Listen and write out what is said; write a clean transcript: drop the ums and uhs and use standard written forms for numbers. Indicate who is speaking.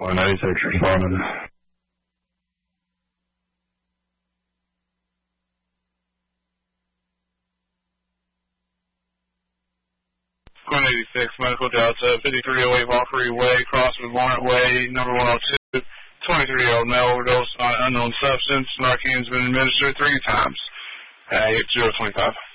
Speaker 1: 186 responded.
Speaker 2: 186, Medical Delta, 5308 Valkyrie Way, crossing Warrant Way, number 102, 23-year-old male overdose on unknown substance. Narcan's been administered 3 times. 8025.